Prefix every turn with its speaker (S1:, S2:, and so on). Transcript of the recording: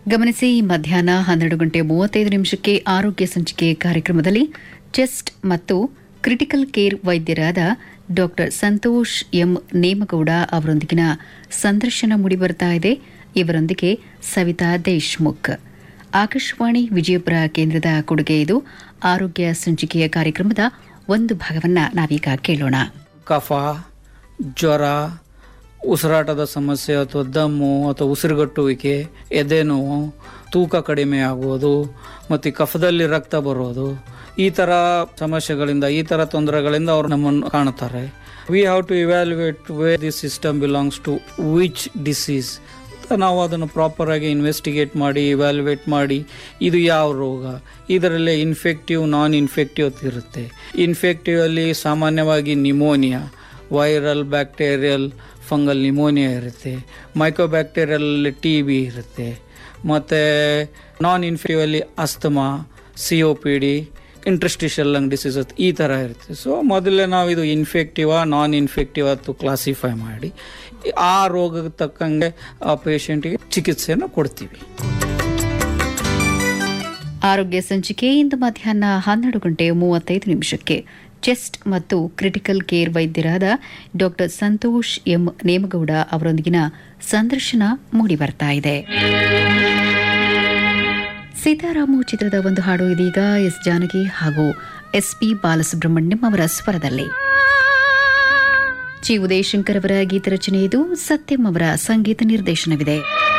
S1: ಗಮನಿಸಿ, ಮಧ್ಯಾಹ್ನ 12:35 ಆರೋಗ್ಯ ಸಂಚಿಕೆ ಕಾರ್ಯಕ್ರಮದಲ್ಲಿ ಚೆಸ್ಟ್ ಮತ್ತು ಕ್ರಿಟಿಕಲ್ ಕೇರ್ ವೈದ್ಯರಾದ ಡಾ ಸಂತೋಷ್ ಎಂ ನೇಮಗೌಡ ಅವರೊಂದಿಗಿನ ಸಂದರ್ಶನ ಮೂಡಿಬರ್ತಾ ಇದೆ. ಇವರೊಂದಿಗೆ ಸವಿತಾ ದೇಶ್ಮುಖ್. ಆಕಾಶವಾಣಿ ವಿಜಯಪುರ ಕೇಂದ್ರದ ಕೊಡುಗೆ ಇದು. ಆರೋಗ್ಯ ಸಂಚಿಕೆಯ ಕಾರ್ಯಕ್ರಮದ ಒಂದು ಭಾಗವನ್ನ ನಾವೀಗ ಕೇಳೋಣ.
S2: ಕಫ, ಜ್ವರ, ಉಸಿರಾಟದ ಸಮಸ್ಯೆ ಅಥವಾ ದಮ್ಮು ಅಥವಾ ಉಸಿರುಗಟ್ಟುವಿಕೆ, ಎದೆ ನೋವು, ತೂಕ ಕಡಿಮೆ ಆಗುವುದು ಮತ್ತು ಕಫದಲ್ಲಿ ರಕ್ತ ಬರೋದು, ಈ ಥರ ಸಮಸ್ಯೆಗಳಿಂದ, ಈ ಥರ ತೊಂದರೆಗಳಿಂದ ಅವರು ನಮ್ಮನ್ನು ಕಾಣುತ್ತಾರೆ. We have to evaluate where this system belongs to which disease. ನಾವು ಅದನ್ನು ಪ್ರಾಪರಾಗಿ ಇನ್ವೆಸ್ಟಿಗೇಟ್ ಮಾಡಿ, ಇವ್ಯಾಲ್ಯುಯೇಟ್ ಮಾಡಿ, ಇದು ಯಾವ ರೋಗ, ಇದರಲ್ಲೇ ಇನ್ಫೆಕ್ಟಿವ್, ನಾನ್ ಇನ್ಫೆಕ್ಟಿವ್ ಇರುತ್ತೆ. ಇನ್ಫೆಕ್ಟಿವ್ ಅಲ್ಲಿ ಸಾಮಾನ್ಯವಾಗಿ pneumonia, viral, bacterial, fungal pneumonia ಇರುತ್ತೆ. ಮೈಕ್ರೋಬ್ಯಾಕ್ಟೀರಿಯಲ್ TB ಇರುತ್ತೆ. ಮತ್ತು ನಾನ್ ಇನ್ಫೆಕ್ಟಿವ್ ಅಲ್ಲಿ asthma, COPD, interstitial lung diseases, ಈ ಥರ ಇರುತ್ತೆ. ಸೊ ಮೊದಲೇ ನಾವು ಇದು ಇನ್ಫೆಕ್ಟಿವಾ ನಾನ್ ಇನ್ಫೆಕ್ಟಿವ್ ಅಂತ ಕ್ಲಾಸಿಫೈ ಮಾಡಿ ಆ ರೋಗಕ್ಕೆ ತಕ್ಕಂಗೆ ಆ ಪೇಷಂಟ್ಗೆ ಚಿಕಿತ್ಸೆಯನ್ನು ಕೊಡ್ತೀವಿ.
S1: ಆರೋಗ್ಯ ಸಂಚಿಕೆ ಇಂದು ಮಧ್ಯಾಹ್ನ 12:35 ಚೆಸ್ಟ್ ಮತ್ತು ಕ್ರಿಟಿಕಲ್ ಕೇರ್ ವೈದ್ಯರಾದ ಡಾ ಸಂತೋಷ್ ಎಂ ನೇಮಗೌಡ ಅವರೊಂದಿಗಿನ ಸಂದರ್ಶನ ಮೂಡಿಬರ್ತಾ ಇದೆ. ಸೀತಾರಾಮು ಚಿತ್ರದ ಒಂದು ಹಾಡು ಇದೀಗ. ಎಸ್ ಜಾನಕಿ ಹಾಗೂ SP ಬಾಲಸುಬ್ರಹ್ಮಣ್ಯಂ ಅವರ ಸ್ವರದಲ್ಲಿ. ಜಿ ಉದಯಶಂಕರ್ ಅವರ ಗೀತರಚನೆ ಇದು. ಸತ್ಯಂ ಅವರ ಸಂಗೀತ ನಿರ್ದೇಶನವಿದೆ.